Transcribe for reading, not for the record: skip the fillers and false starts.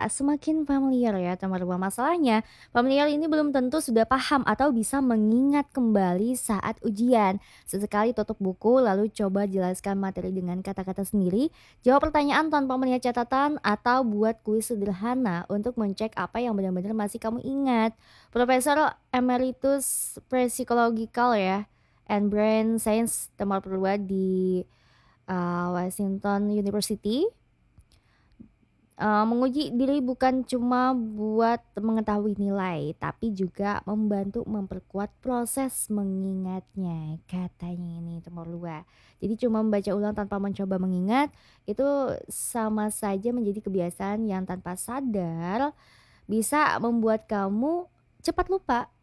semakin familiar ya teman-teman. Masalahnya, familiar ini belum tentu sudah paham atau bisa mengingat kembali saat ujian. Sesekali tutup buku lalu coba jelaskan materi dengan kata-kata sendiri, jawab pertanyaan tanpa melihat catatan atau buat kuis sederhana untuk mencek apa yang benar-benar masih kamu ingat. Profesor Emeritus Psychological ya and Brain Science Tempat Perluan di Washington University menguji diri bukan cuma buat mengetahui nilai, tapi juga membantu memperkuat proses mengingatnya, katanya ini Temorlua. Jadi cuma membaca ulang tanpa mencoba mengingat, itu sama saja menjadi kebiasaan yang tanpa sadar bisa membuat kamu cepat lupa